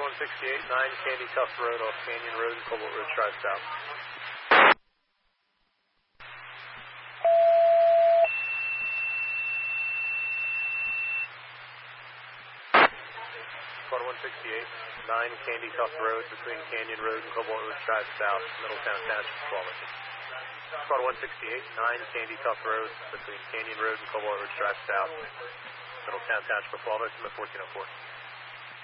168, 9 Candy Tuft Road off Canyon Road and Cobalt Road Drive South. Squad 168, 9 Candy Tuft Road between Canyon Road and Cobalt Road Drive South, Middletown Township, Flawless. Squad 168, 9 Candy Tuft Road between Canyon Road and Cobalt Road Drive South, Middletown Township, Flawless, 1404.